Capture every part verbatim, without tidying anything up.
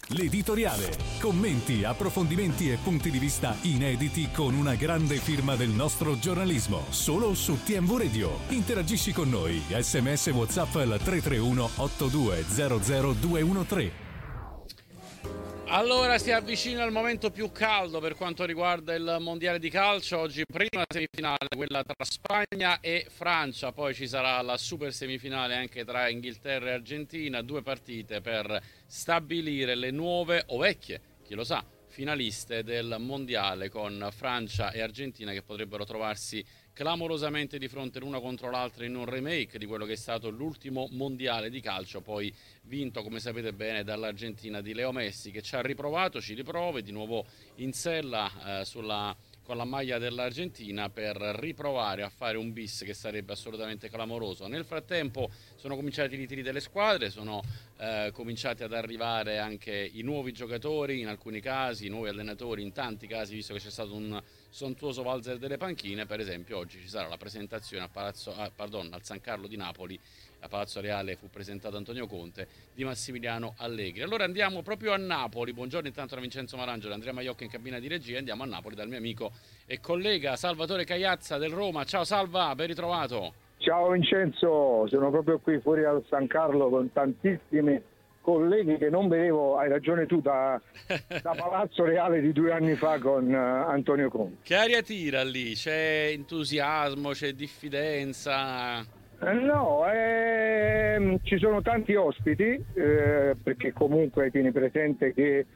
L'editoriale. Commenti, approfondimenti e punti di vista inediti con una grande firma del nostro giornalismo. Solo su T M V Radio. Interagisci con noi. Sms WhatsApp al tre tre uno otto due zero zero due uno tre. Allora si avvicina il momento più caldo per quanto riguarda il mondiale di calcio. Oggi prima semifinale, quella tra Spagna e Francia, poi ci sarà la super semifinale anche tra Inghilterra e Argentina, due partite per stabilire le nuove o vecchie, chi lo sa, finaliste del mondiale, con Francia e Argentina che potrebbero trovarsi clamorosamente di fronte l'una contro l'altra in un remake di quello che è stato l'ultimo mondiale di calcio, poi vinto, come sapete bene, dall'Argentina di Leo Messi, che ci ha riprovato, ci riprova, di nuovo in sella eh, sulla, con la maglia dell'Argentina per riprovare a fare un bis che sarebbe assolutamente clamoroso. Nel frattempo sono cominciati i ritiri delle squadre, sono eh, cominciati ad arrivare anche i nuovi giocatori, in alcuni casi i nuovi allenatori, in tanti casi, visto che c'è stato un sontuoso valzer delle panchine. Per esempio oggi ci sarà la presentazione a Palazzo, ah, pardon, al San Carlo di Napoli, a Palazzo Reale fu presentato Antonio Conte, di Massimiliano Allegri. Allora andiamo proprio a Napoli. Buongiorno intanto da Vincenzo Marangelo, Andrea Maiocca in cabina di regia. Andiamo a Napoli dal mio amico e collega Salvatore Cagliazza del Roma. Ciao Salva, ben ritrovato. Ciao Vincenzo, sono proprio qui fuori al San Carlo con tantissimi colleghi che non vedevo, hai ragione tu, da, da Palazzo Reale di due anni fa con uh, Antonio Conte. Che aria tira lì? C'è entusiasmo, c'è diffidenza? Eh, no, eh, ci sono tanti ospiti, eh, perché comunque tieni presente che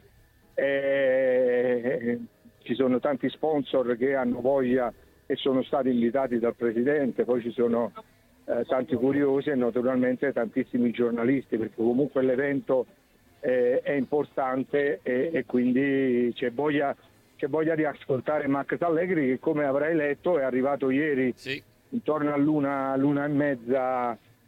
eh, ci sono tanti sponsor che hanno voglia e sono stati invitati dal Presidente, poi ci sono eh, tanti curiosi e naturalmente tantissimi giornalisti, perché comunque l'evento eh, è importante e, e quindi c'è voglia, c'è voglia di ascoltare Max Allegri, che come avrai letto è arrivato ieri sì. intorno all'una, all'una e mezza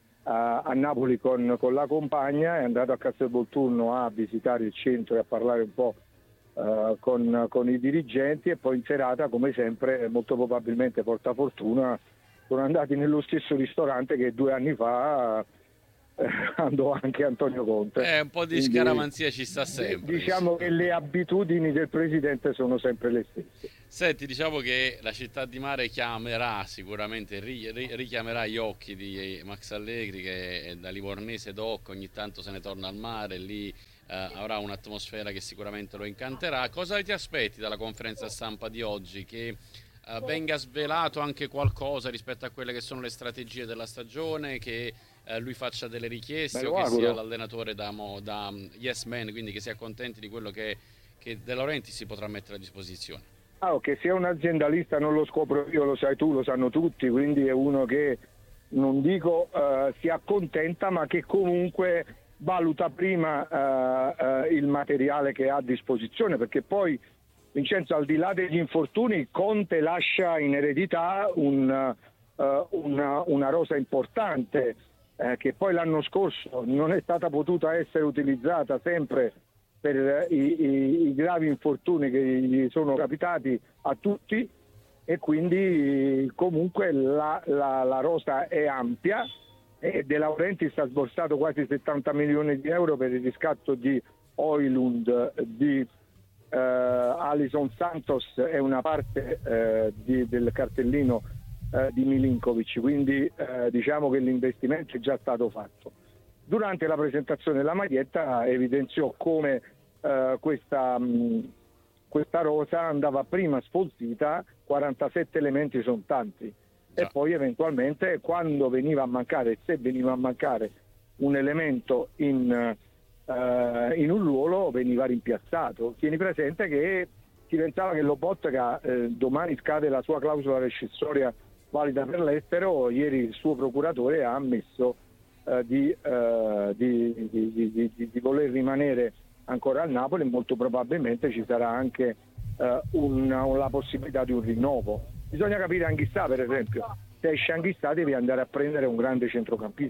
a, a Napoli con, con la compagna, è andato a Castelvolturno a visitare il centro e a parlare un po' Uh, con, con i dirigenti, e poi in serata, come sempre, molto probabilmente porta fortuna, sono andati nello stesso ristorante che due anni fa eh, andò anche Antonio Conte. Eh, un po' di Quindi, scaramanzia ci sta sempre. Diciamo che le abitudini del Presidente sono sempre le stesse. Senti, diciamo che la città di mare chiamerà sicuramente, ri, ri, richiamerà gli occhi di Max Allegri, che è da livornese doc, ogni tanto se ne torna al mare, lì Uh, avrà un'atmosfera che sicuramente lo incanterà. Cosa ti aspetti dalla conferenza stampa di oggi? Che uh, venga svelato anche qualcosa rispetto a quelle che sono le strategie della stagione, che uh, lui faccia delle richieste, o che sia l'allenatore da, da um, yes man, quindi che si accontenti di quello che, che De Laurentiis si potrà mettere a disposizione? Ah, che sia un aziendalista non lo scopro io, lo sai tu, lo sanno tutti, quindi è uno che, non dico uh, si accontenta, ma che comunque valuta prima uh, uh, il materiale che ha a disposizione, perché poi, Vincenzo, al di là degli infortuni, Conte lascia in eredità un, uh, una, una rosa importante eh, che poi l'anno scorso non è stata potuta essere utilizzata sempre per i, i, i gravi infortuni che gli sono capitati a tutti, e quindi comunque la, la, la rosa è ampia. E De Laurentiis ha sborsato quasi settanta milioni di euro per il riscatto di Højlund, di eh, Alison Santos e una parte eh, di, del cartellino eh, di Milinkovic, quindi eh, diciamo che l'investimento è già stato fatto. Durante la presentazione della maglietta evidenziò come eh, questa, mh, questa rosa andava prima sfoltita, quarantasette elementi sono tanti, e poi eventualmente quando veniva a mancare, se veniva a mancare un elemento in, uh, in un ruolo, veniva rimpiazzato. Tieni presente che si pensava che Lobotka eh, domani scade la sua clausola rescissoria valida per l'estero, ieri il suo procuratore ha ammesso uh, di, uh, di, di, di, di, di voler rimanere ancora al Napoli, e molto probabilmente ci sarà anche uh, una, la possibilità di un rinnovo. Bisogna capire Anghissà, per esempio, se esce Anghissà devi andare a prendere un grande centrocampista.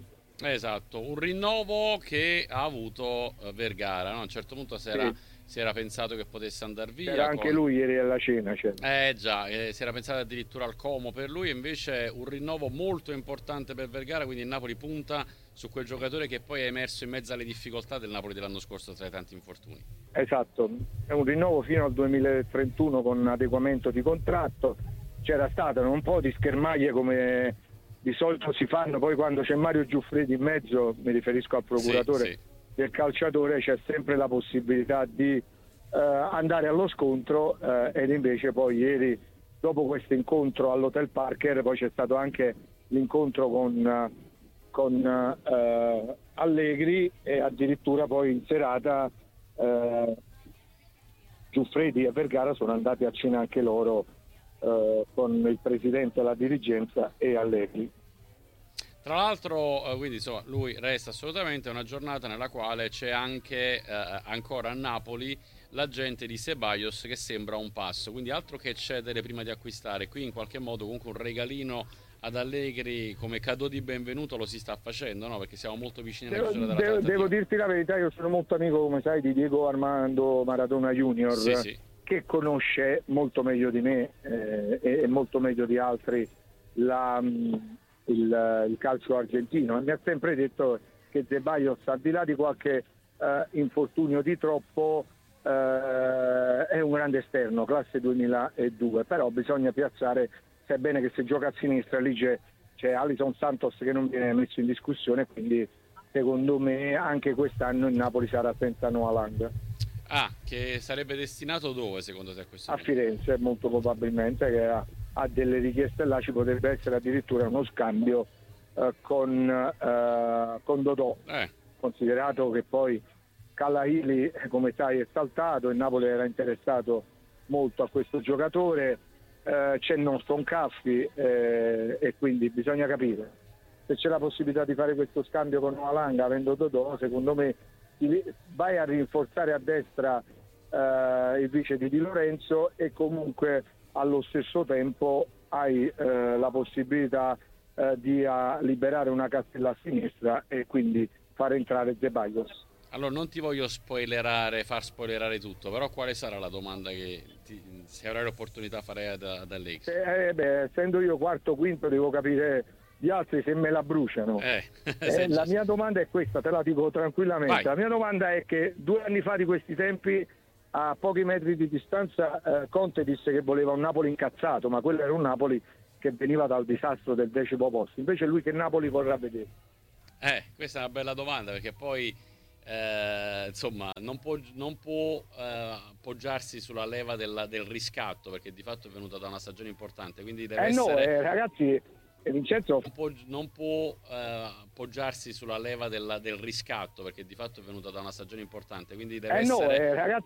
Esatto, un rinnovo che ha avuto eh, Vergara, no? A un certo punto si era, Sì. si era pensato che potesse andare via. C'era anche con- lui ieri alla cena, certo. Eh già, eh, si era pensato addirittura al Como per lui, invece un rinnovo molto importante per Vergara, quindi il Napoli punta su quel giocatore che poi è emerso in mezzo alle difficoltà del Napoli dell'anno scorso tra i tanti infortuni. Esatto, è un rinnovo fino al duemilatrentuno con adeguamento di contratto. C'era stato un po' di schermaglie come di solito si fanno, poi quando c'è Mario Giuffredi in mezzo, mi riferisco al procuratore Sì, sì. del calciatore, c'è sempre la possibilità di eh, andare allo scontro eh, ed invece poi ieri, dopo questo incontro all'Hotel Parker, poi c'è stato anche l'incontro con, eh, con eh, Allegri e addirittura poi in serata eh, Giuffredi e Vergara sono andati a cena anche loro eh, con il presidente, la dirigenza e Allegri. Tra l'altro, eh, quindi insomma, lui resta assolutamente. È una giornata nella quale c'è anche eh, ancora a Napoli l'agente di Ceballos che sembra a un passo, quindi altro che cedere prima di acquistare. Qui in qualche modo comunque un regalino ad Allegri come cadeau di benvenuto lo si sta facendo, no? Perché siamo molto vicini alla Devo, chiusura della devo- trattativa. devo dirti la verità, io sono molto amico, come sai, di Diego Armando Maradona Junior, Sì, sì. che conosce molto meglio di me eh, e e molto meglio di altri la, mh, il, il calcio argentino, e mi ha sempre detto che Ceballos, al di là di qualche eh, infortunio di troppo, eh, è un grande esterno, classe duemiladue, però bisogna piazzare, sai bene che se gioca a sinistra lì c'è, c'è Alison Santos che non viene messo in discussione, quindi secondo me anche quest'anno il Napoli sarà senza Noah Lang. Ah, che sarebbe destinato dove secondo te a questo A punto? Firenze molto probabilmente, che ha, ha delle richieste là, ci potrebbe essere addirittura uno scambio eh, con, eh, con Dodò, Eh, considerato che poi Calaili, come sai, è saltato, il Napoli era interessato molto a questo giocatore, eh, c'è il nostro Caffi eh, e quindi bisogna capire se c'è la possibilità di fare questo scambio con Noalanga avendo Dodò. Secondo me ti- vai a rinforzare a destra eh, il vice di Di Lorenzo e comunque allo stesso tempo hai eh, la possibilità eh, di ah, liberare una castella a sinistra e quindi far entrare Ceballos. allora non ti voglio spoilerare, far spoilerare tutto, però quale sarà la domanda che ti, se avrai l'opportunità farei ad, ad Allegri? Eh, beh, essendo io quarto quinto devo capire gli altri se me la bruciano. Eh, Eh, se- la mia domanda è questa, te la dico tranquillamente. Vai. La mia domanda è che due anni fa di questi tempi, a pochi metri di distanza, eh, Conte disse che voleva un Napoli incazzato, ma quello era un Napoli che veniva dal disastro del decimo posto. Invece lui che Napoli vorrà vedere? Eh, questa è una bella domanda perché poi eh, insomma non può, non può eh, appoggiarsi sulla leva della- del riscatto perché di fatto è venuta da una stagione importante, quindi deve Eh no, essere eh, ragazzi, eh, Vincenzo, non può, non può eh, appoggiarsi sulla leva della- del riscatto perché di fatto è venuta da una stagione importante, quindi deve eh no, essere eh, ragazzi,